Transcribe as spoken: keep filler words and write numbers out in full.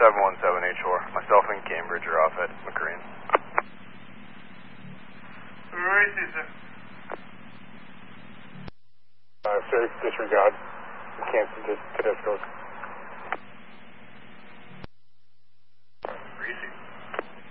seven one seven eight four. Myself and Cambridge are off at McCrean. Where is this, sir? Uh, sir, disregard. We can't just Tedesco's.